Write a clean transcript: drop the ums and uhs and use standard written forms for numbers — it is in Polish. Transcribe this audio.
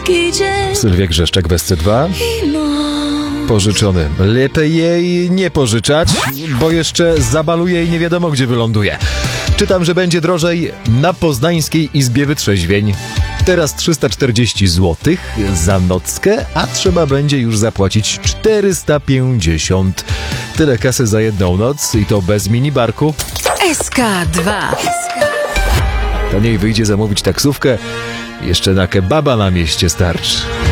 słodki dzień. Sylwia Grzeszczak bez C2. I noc. Pożyczony. Lepiej jej nie pożyczać, bo jeszcze zabaluje i nie wiadomo, gdzie wyląduje. Czytam, że będzie drożej na Poznańskiej Izbie Wytrzeźwień. Teraz 340 zł za nockę, a trzeba będzie już zapłacić 450. Tyle kasy za jedną noc i to bez minibarku. SK2. Taniej wyjdzie zamówić taksówkę. Jeszcze na kebaba na mieście starczy.